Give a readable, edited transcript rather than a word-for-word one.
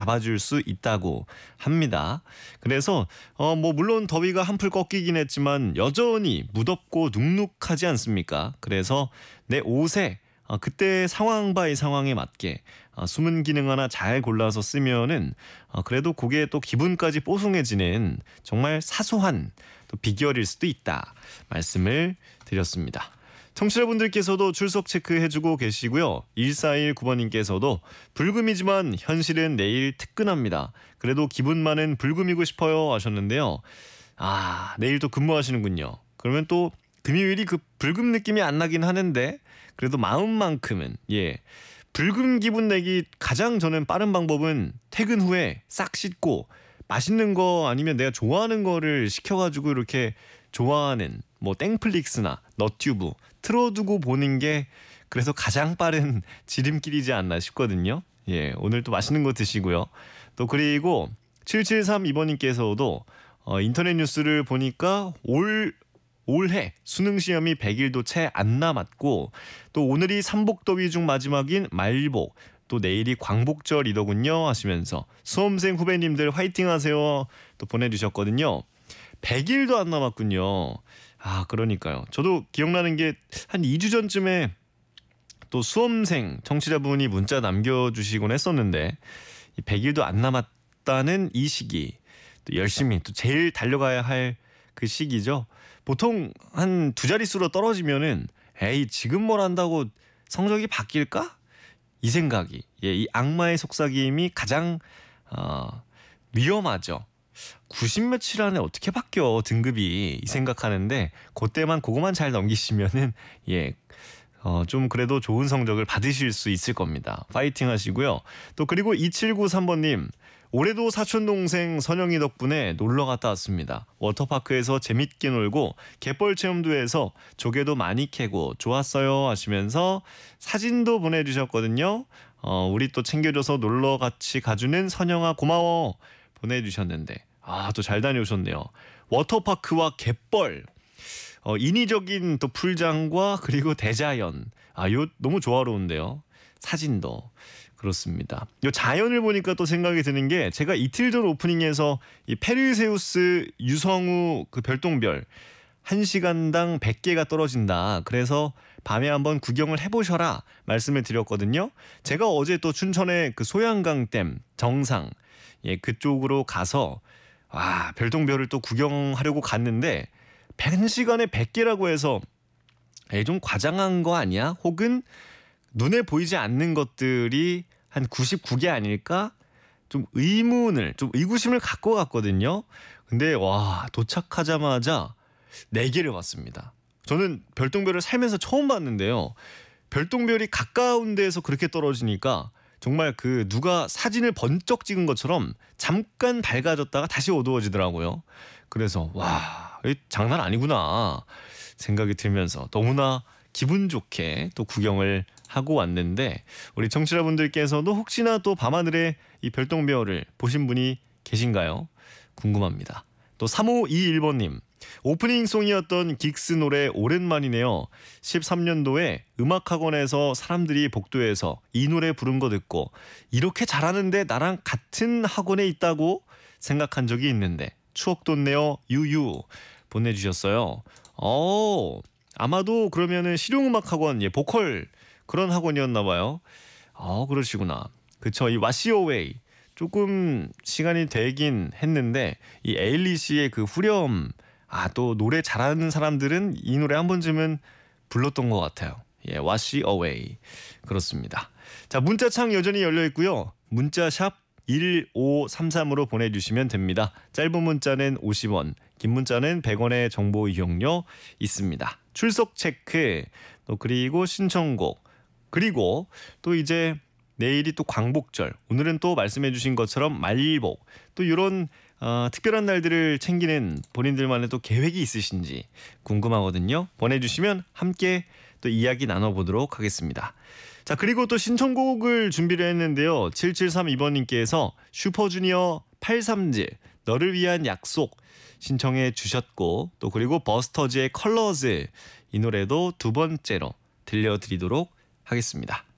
잡아줄 수 있다고 합니다. 그래서 뭐 물론 더위가 한풀 꺾이긴 했지만 여전히 무덥고 눅눅하지 않습니까? 그래서 내 옷에 그때 상황 바이 상황에 맞게 숨은 기능 하나 잘 골라서 쓰면은 그래도 그게 또 기분까지 뽀송해지는 정말 사소한 또 비결일 수도 있다 말씀을 드렸습니다. 청취자분들께서도 출석 체크해주고 계시고요. 1419번님께서도 불금이지만 현실은 내일 특근합니다. 그래도 기분만은 불금이고 싶어요 하셨는데요. 내일 또 근무하시는군요. 그러면 또 금요일이 그 불금 느낌이 안 나긴 하는데 그래도 마음만큼은 불금 기분 내기 가장 저는 빠른 방법은 퇴근 후에 싹 씻고 맛있는 거 아니면 내가 좋아하는 거를 시켜가지고 이렇게 좋아하는 뭐 땡플릭스나 너튜브 틀어두고 보는 게 그래서 가장 빠른 지름길이지 않나 싶거든요. 오늘 또 맛있는 거 드시고요. 또 그리고 7732번님께서도 인터넷 뉴스를 보니까 올해 수능 시험이 100일도 채 안 남았고 또 오늘이 삼복더위 중 마지막인 말복 또 내일이 광복절이더군요 하시면서 수험생 후배님들 화이팅 하세요 또 보내주셨거든요. 100일도 안 남았군요. 그러니까요. 저도 기억나는 게 한 2주 전쯤에 또 수험생 청취자분이 문자 남겨주시곤 했었는데 100일도 안 남았다는 이 시기 또 열심히 또 제일 달려가야 할 그 시기죠. 보통 한 두 자릿수로 떨어지면은 에이 지금 뭘 한다고 성적이 바뀔까? 이 생각이 이 악마의 속삭임이 가장 위험하죠. 90 며칠 안에 어떻게 바뀌어 등급이 이 생각하는데 그거만 잘 넘기시면은 좀 그래도 좋은 성적을 받으실 수 있을 겁니다. 파이팅 하시고요. 또 그리고 2793번님 올해도 사촌동생 선영이 덕분에 놀러 갔다 왔습니다. 워터파크에서 재밌게 놀고 갯벌 체험도 해서 조개도 많이 캐고 좋았어요 하시면서 사진도 보내주셨거든요. 우리 또 챙겨줘서 놀러 같이 가주는 선영아 고마워 보내주셨는데 또 잘 다녀오셨네요. 워터파크와 갯벌 인위적인 또 풀장과 그리고 대자연 요 너무 조화로운데요. 사진도 그렇습니다. 요 자연을 보니까 또 생각이 드는 게 제가 이틀 전 오프닝에서 이 페르세우스 유성우 그 별똥별 1시간당 100개가 떨어진다. 그래서 밤에 한번 구경을 해보셔라 말씀을 드렸거든요. 제가 어제 또 춘천의 그 소양강댐 정상 그쪽으로 가서 별똥별을 또 구경하려고 갔는데 1시간에 100개라고 해서 좀 과장한 거 아니야? 혹은 눈에 보이지 않는 것들이 한 99개 아닐까? 좀 의구심을 갖고 갔거든요. 근데 도착하자마자 4개를 봤습니다. 저는 별똥별을 살면서 처음 봤는데요. 별똥별이 가까운 데에서 그렇게 떨어지니까 정말 그 누가 사진을 번쩍 찍은 것처럼 잠깐 밝아졌다가 다시 어두워지더라고요. 그래서 장난 아니구나 생각이 들면서 너무나 기분 좋게 또 구경을 하고 왔는데 우리 청취자분들께서도 혹시나 또 밤하늘에 이 별똥별을 보신 분이 계신가요? 궁금합니다. 또 3521번님 오프닝송이었던 긱스 노래 오랜만이네요. 13년도에 음악학원에서 사람들이 복도에서 이 노래 부른 거 듣고 이렇게 잘하는데 나랑 같은 학원에 있다고 생각한 적이 있는데 추억 돋네요. 유유 보내주셨어요. 아마도 그러면은 실용음악학원 보컬 그런 학원이었나 봐요. 그러시구나. 그쵸. 이 와시어웨이 조금 시간이 되긴 했는데 이 에일리 씨의 그 후렴 또 노래 잘하는 사람들은 이 노래 한 번쯤은 불렀던 것 같아요. Wash Away 그렇습니다. 자 문자창 여전히 열려 있고요. 문자샵 1533으로 보내주시면 됩니다. 짧은 문자는 50원, 긴 문자는 100원의 정보 이용료 있습니다. 출석 체크 또 그리고 신청곡 그리고 또 이제 내일이 또 광복절 오늘은 또 말씀해주신 것처럼 말복 또 이런 특별한 날들을 챙기는 본인들만의 또 계획이 있으신지 궁금하거든요. 보내주시면 함께 또 이야기 나눠보도록 하겠습니다. 자 그리고 또 신청곡을 준비를 했는데요. 7732번님께서 슈퍼주니어 830 너를 위한 약속 신청해 주셨고 또 그리고 버스터즈의 컬러즈 이 노래도 두 번째로 들려드리도록 하겠습니다.